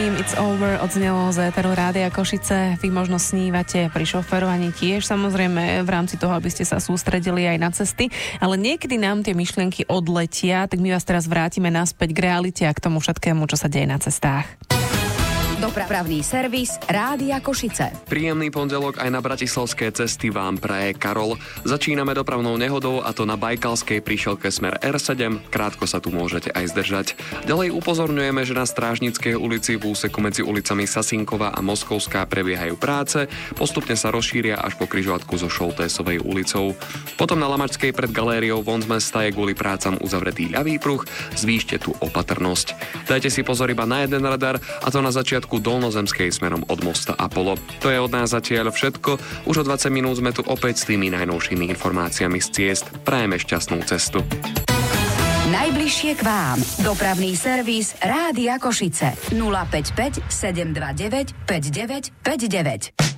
Dream It's Over odznelo z éteru Rádia Košice. Vy možno snívate pri šoferovaní tiež, samozrejme v rámci toho, aby ste sa sústredili aj na cesty, ale niekedy nám tie myšlienky odletia, tak my vás teraz vrátime naspäť k realite a k tomu všetkému, čo sa deje na cestách. Dopravný servis Rádia Košice. Príjemný pondelok aj na bratislavské cesty vám praje Karol. Začíname dopravnou nehodou, a to na Bajkalskej príšelke smer R7. Krátko sa tu môžete aj zdržať. Ďalej upozorňujeme, že na Strážnickej ulici v úseku medzi ulicami Sasinková a Moskovská prebiehajú práce. Postupne sa rozšíria až po križovatku so Šoltésovej ulicou. Potom na Lamačskej pred galériou von z mesta je kvôli prácam uzavretý ľavý pruh. Zvýšte tu opatrnosť. Dajte si pozor iba na jeden radar, a to na začiatku Dolnozemskej smerom od mosta Apollo. To je od nás zatiaľ všetko. Už o 20 minút sme tu opäť s tými najnovšími informáciami z ciest. Prajeme šťastnú cestu. Najbližšie k vám. Dopravný servis Rádia Košice. 055 729 5959.